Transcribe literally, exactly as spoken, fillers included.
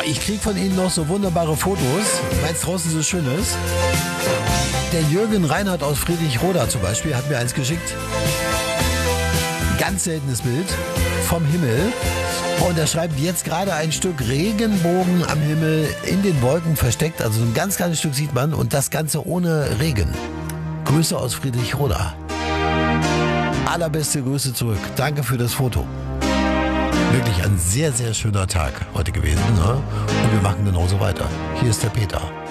ich kriege von Ihnen noch so wunderbare Fotos, weil es draußen so schön ist. Der Jürgen Reinhardt aus Friedrichroda zum Beispiel hat mir eins geschickt. Ganz seltenes Bild vom Himmel. Und er schreibt jetzt gerade ein Stück Regenbogen am Himmel in den Wolken versteckt. Also ein ganz kleines Stück sieht man und das Ganze ohne Regen. Grüße aus Friedrichroda. Allerbeste Grüße zurück. Danke für das Foto. Wirklich ein sehr, sehr schöner Tag heute gewesen. Ne? Und wir machen genauso weiter. Hier ist der Peter.